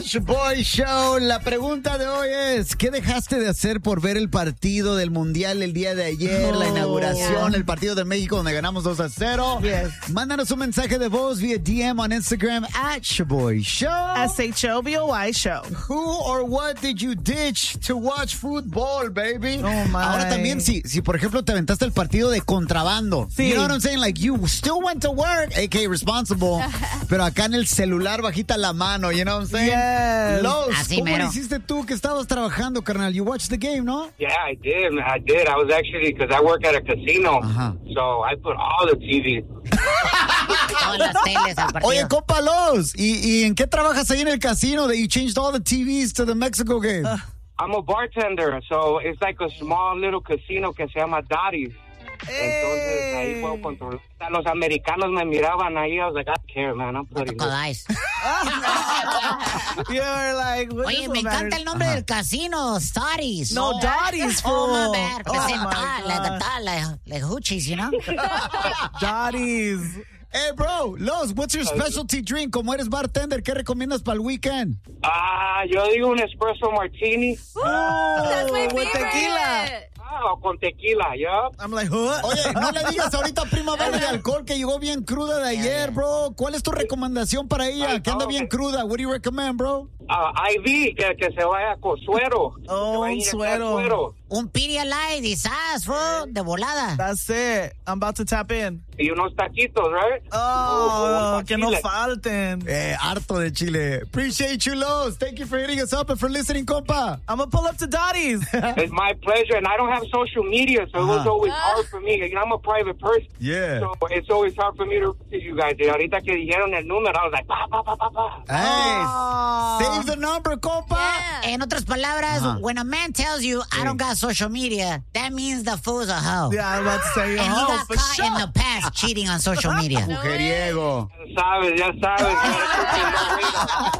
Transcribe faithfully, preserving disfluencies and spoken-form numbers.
Boy Show. La pregunta de hoy es, ¿qué dejaste de hacer por ver el partido del Mundial el día de ayer? Oh, la inauguración, yeah. el partido de México donde ganamos dos a cero. Yes. Mándanos un mensaje de voz vía D M on Instagram at Shaboy Show. S H O B O Y Show. Who or what did you ditch to watch football, baby? Oh, my. Ahora también, si, si por ejemplo te aventaste el partido de contrabando. Sí. You know what I'm saying? Like, you still went to work, A K A responsible, pero acá en el celular bajita la mano, you know what I'm saying? Yes. Los, Así ¿cómo mero. lo hiciste tú que estabas trabajando, carnal? You watched the game, ¿no? Yeah, I did. I did. I was actually, because I work at a casino, Ajá. so I put all the T V. Todas las teles al partido. Oye, compa Los, ¿y, ¿y en qué trabajas ahí en el casino that you changed all the T Vs to the Mexico game? Uh, I'm a bartender, so it's like a small little casino que se llama Dottie's. Entonces ahí puedo controlar. Los americanos me miraban ahí. I was like, I don't care, man. I'm putting Con this. ice. You're like, what Oye, is me what encanta matters? el nombre del casino, Starries. No, Dottie's, Oh, fool. my bad. Oh, Because my tal, like, God. tal, like, like hoochies, you know? Dottie's. Hey, bro, Los, what's your specialty drink? Como eres bartender, ¿qué recomiendas para el weekend? Ah, yo digo un espresso martini. That's my with favorite. tequila. Ah, o con tequila, ¿ya? I'm like, what? Oye, no le digas ahorita a prima verde de alcohol que llegó bien cruda de ayer, bro. ¿Cuál es tu recomendación para ella? Que anda bien cruda. What do you recommend, bro? Ah, I V, que, que se vaya con suero. Oh, Se vaya a un inyectar suero. Un Pedialyte y sas, bro, de volada. That's it. I'm about to tap in. Y unos taquitos, right? Oh, Oh, que no chile. falten. Eh, harto de Chile. Appreciate you, Los. Thank you for hitting us up and for listening, compa. I'm gonna pull up to Dottie's. It's my pleasure, and I don't have social media, so it was Uh-huh. always hard for me. You know, I'm a private person, Yeah. so it's always hard for me to reach you guys. Y ahorita que dijeron el número, I was like, pa, pa, pa, pa, pa. Hey, Oh. save the number, compa. Yeah. En otras palabras, Ajá. when a man tells you, I don't got social media, that means the fool's a hoe. Yeah, I was about to say, And he oh, got for caught sure. in the past cheating on social media. Mujeriego. Ya sabes, ya sabes.